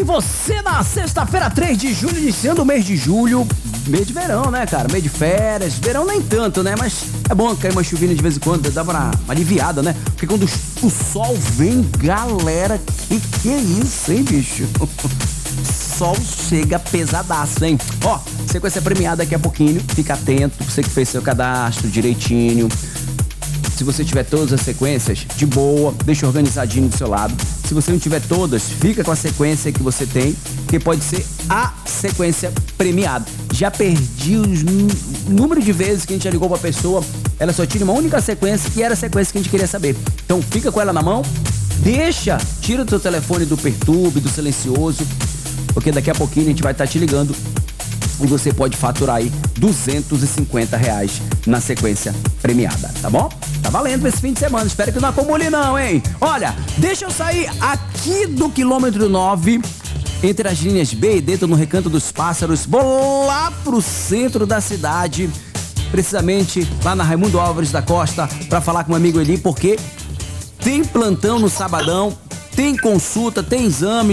você na sexta-feira, 3 de julho, iniciando o mês de julho, mês de verão, né, cara? Mês de férias, verão nem tanto, né? Mas é bom cair uma chuvinha de vez em quando, dá uma aliviada, né? Porque quando o sol vem, galera, que é isso, hein, bicho? Sol chega pesadaço, hein? Ó, sequência premiada daqui a pouquinho, fica atento, você que fez seu cadastro direitinho. Se você tiver todas as sequências, de boa, deixa organizadinho do seu lado. Se você não tiver todas, fica com a sequência que você tem, que pode ser a sequência premiada. Já perdi o número de vezes que a gente já ligou pra pessoa, ela só tinha uma única sequência, que era a sequência que a gente queria saber. Então fica com ela na mão, tira o teu telefone do perturbe, do silencioso, porque daqui a pouquinho a gente vai estar te ligando e você pode faturar aí R$250 na sequência premiada, tá bom? Tá valendo esse fim de semana, espero que não acumule não, hein? Olha, deixa eu sair aqui do quilômetro 9, entre as linhas B e D, tô no Recanto dos Pássaros, vou lá pro centro da cidade, precisamente lá na Raimundo Álvares da Costa, pra falar com o amigo Eli, porque tem plantão no sabadão, tem consulta, tem exame,